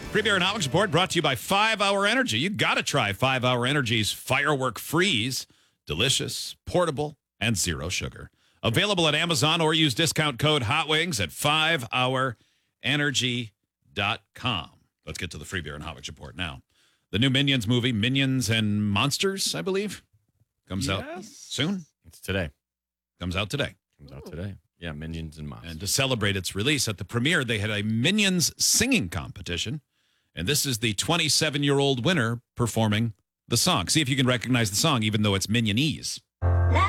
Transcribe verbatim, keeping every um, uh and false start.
Free Beer and Alex Report brought to you by five hour Energy. You got to try five hour Energy's Firework Freeze. Delicious, portable, and zero sugar. Available at Amazon or use discount code HOTWINGS at five hour energy dot com. Let's get to the Free Beer and Alex Report now. The new Minions movie, Minions and Monsters, I believe, comes yes. out soon. It's today. Comes out today. Comes out today. Yeah, Minions and Monsters. And to celebrate its release at the premiere, they had a Minions singing competition. And this is the twenty-seven-year-old winner performing the song. See if you can recognize the song, even though it's Minionese.